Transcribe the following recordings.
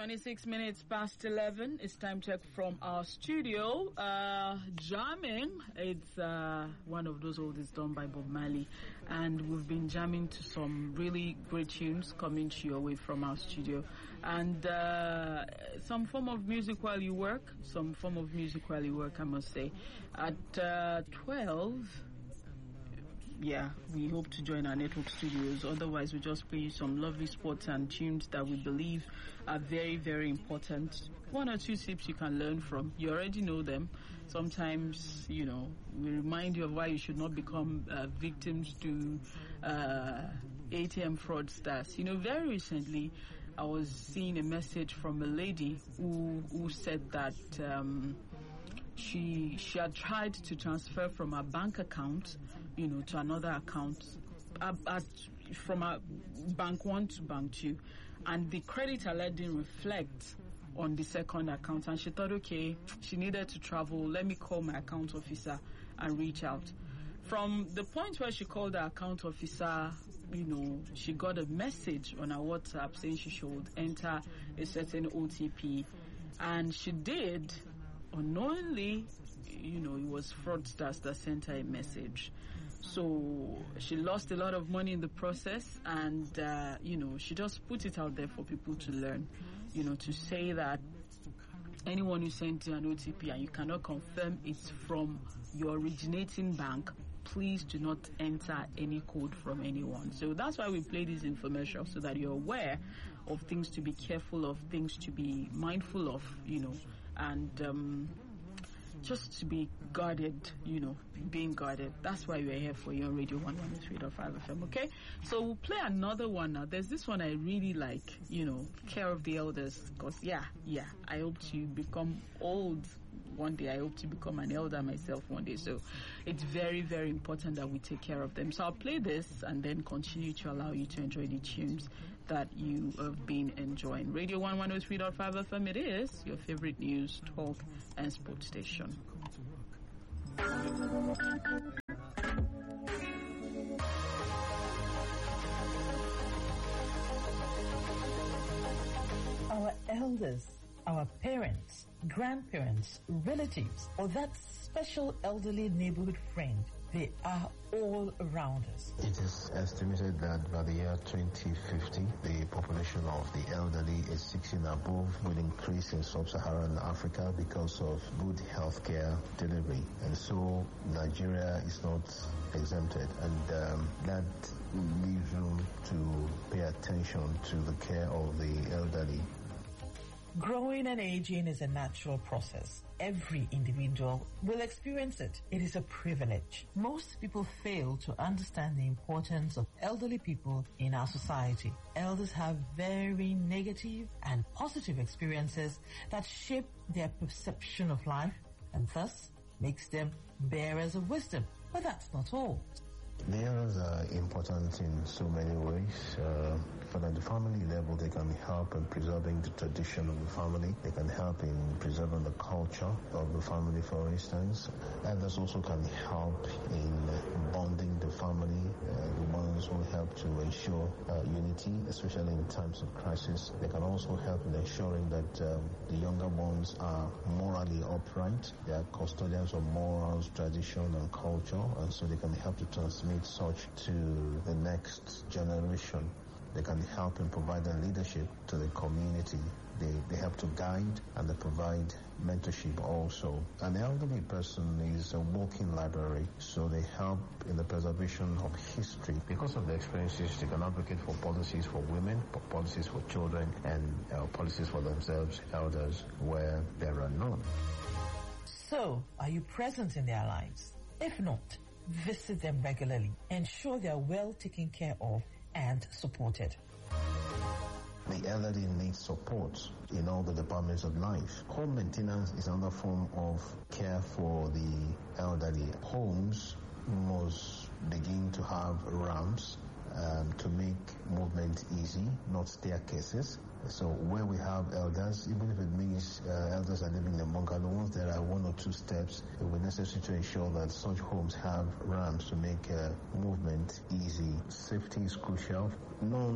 26 minutes past 11. It's time check from our studio. Jamming. It's one of those oldies done by Bob Marley. And we've been jamming to some really great tunes coming to you away from our studio. And some form of music while you work. I must say. At 12... yeah, we hope to join our network studios. Otherwise, we just play you some lovely sports and tunes that we believe are very, very important. One or two tips you can learn from. You already know them. Sometimes, we remind you of why you should not become victims to ATM fraudsters. Very recently, I was seeing a message from a lady who said that she had tried to transfer from her bank account, to another account, from a bank 1 to bank 2, and the credit alert didn't reflect on the second account, and she thought, okay, she needed to travel, let me call my account officer and reach out. From the point where she called the account officer, she got a message on her WhatsApp saying she should enter a certain OTP, and she did. Unknowingly, it was fraudsters that sent her a message. So she lost a lot of money in the process, and, she just put it out there for people to learn, to say that anyone who sent you an OTP and you cannot confirm it's from your originating bank, please do not enter any code from anyone. So that's why we play this information, so that you're aware of things to be careful of, things to be mindful of, and just to be guarded, being guarded. That's why we're here for you on Radio 103.5 FM, okay? So we'll play another one now. There's this one I really like, Care of the Elders, because, I hope to become old one day. I hope to become an elder myself one day. So it's very, very important that we take care of them. So I'll play this and then continue to allow you to enjoy the tunes that you have been enjoying. Radio 103.5 FM, it is your favorite news, talk, and sports station. Our elders, our parents, grandparents, relatives, or that special elderly neighborhood friend, they are all around us. It is estimated that by the year 2050, the population of the elderly is 60 and above will increase in sub-Saharan Africa because of good healthcare delivery. And so Nigeria is not exempted. And that leaves room to pay attention to the care of the elderly. Growing and aging is a natural process. Every individual will experience it. It is a privilege. Most people fail to understand the importance of elderly people in our society. Elders have very negative and positive experiences that shape their perception of life and thus makes them bearers of wisdom. But that's not all. The elders are important in so many ways. At the family level, they can help in preserving the tradition of the family. They can help in preserving the culture of the family, for instance. Elders also can help in bonding the family. The ones who help to ensure unity, especially in times of crisis. They can also help in ensuring that the younger ones are morally upright. They are custodians of morals, tradition, and culture, and so they can help to transmit such to the next generation. They can help in providing leadership to the community. They help to guide, and they provide mentorship also. An elderly person is a walking library, so they help in the preservation of history. Because of their experiences, they can advocate for policies for women, for policies for children, and policies for themselves, elders, where there are none. So, are you present in their lives? If not, visit them regularly. Ensure they are well taken care of and supported. The elderly need support in all the departments of life. Home maintenance is another form of care for the elderly. Homes must begin to have ramps to make movement easy, not staircases. So where we have elders, even if it means elders are living in bungalows, there are one or two steps. It will be necessary to ensure that such homes have ramps to make movement easy. Safety is crucial.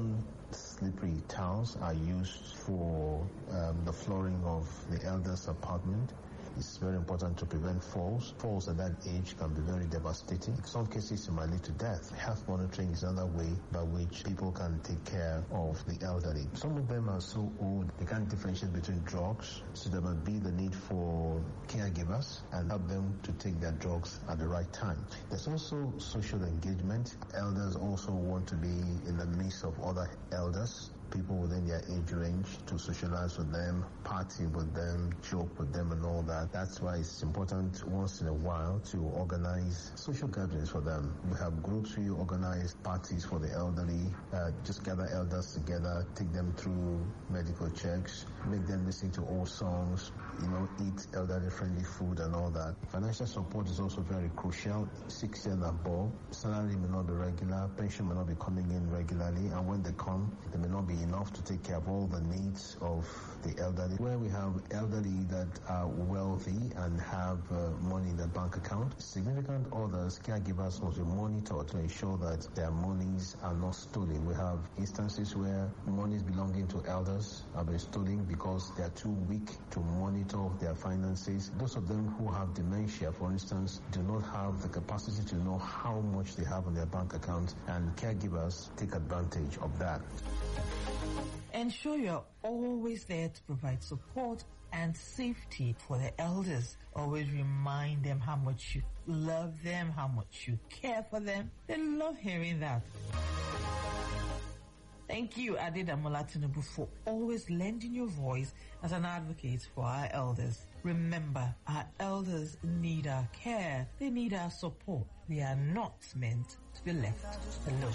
slippery tiles are used for the flooring of the elders' apartment. It's very important to prevent falls. Falls at that age can be very devastating. In some cases, it might lead to death. Health monitoring is another way by which people can take care of the elderly. Some of them are so old, they can't differentiate between drugs, so there might be the need for caregivers and help them to take their drugs at the right time. There's also social engagement. Elders also want to be in the midst of other elders, people within their age range, to socialize with them, party with them, joke with them and all that. That's why it's important once in a while to organize social gatherings for them. We have groups who organize parties for the elderly, just gather elders together, take them through medical checks, make them listen to old songs, eat elderly-friendly food and all that. Financial support is also very crucial. 60 and above, salary may not be regular, pension may not be coming in regularly, and when they come, they may not be enough to take care of all the needs of the elderly. Where we have elderly that are wealthy and have money in their bank account, significant others, caregivers must be monitored to ensure that their monies are not stolen. We have instances where monies belonging to elders have been stolen because they are too weak to monitor their finances. Those of them who have dementia, for instance, do not have the capacity to know how much they have in their bank account, and caregivers take advantage of that. Ensure you're always there to provide support and safety for the elders. Always remind them how much you love them, how much you care for them. They love hearing that. Thank you, Adedamola Tinubu, for always lending your voice as an advocate for our elders. Remember, our elders need our care. They need our support. They are not meant to be left alone.